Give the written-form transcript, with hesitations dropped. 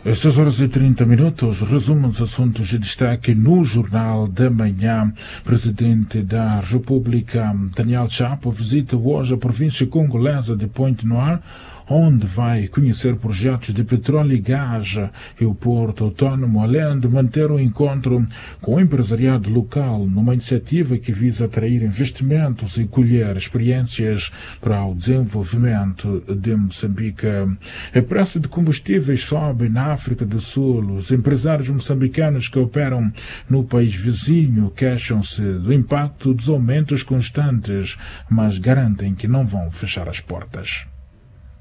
Às 6 horas e 30 minutos, resumo os assuntos de destaque no Jornal da Manhã. Presidente da República, Daniel Chapo, visita hoje a província congolesa de Pointe-Noire, onde vai conhecer projetos de petróleo e gás e o Porto Autónomo, além de manter um encontro com o empresariado local, numa iniciativa que visa atrair investimentos e colher experiências para o desenvolvimento de Moçambique. O preço de combustíveis sobe na África do Sul. Os empresários moçambicanos que operam no país vizinho queixam-se do impacto dos aumentos constantes, mas garantem que não vão fechar as portas.